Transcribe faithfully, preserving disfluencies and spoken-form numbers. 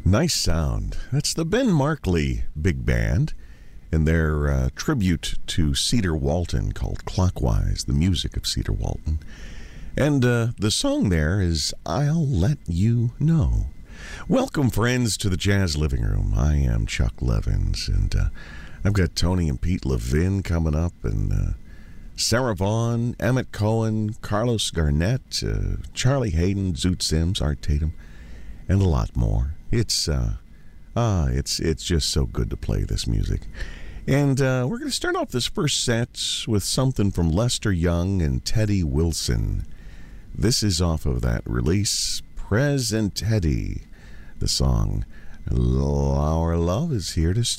Nice sound. That's the Ben Markley Big Band and their uh, tribute to Cedar Walton called Clockwise, the music of Cedar Walton. And uh, the song there is I'll Let You Know. Welcome, friends, to the Jazz Living Room. I am Chuck Levins, and uh, I've got Tony and Pete Levin coming up, and uh, Sarah Vaughan, Emmett Cohen, Carlos Garnett, uh, Charlie Hayden, Zoot Sims, Art Tatum, and a lot more. It's uh, ah, it's it's just so good to play this music. And uh, we're going to start off this first set with something from Lester Young and Teddy Wilson. This is off of that release, Present Teddy. The song, Our Love Is Here to Stay.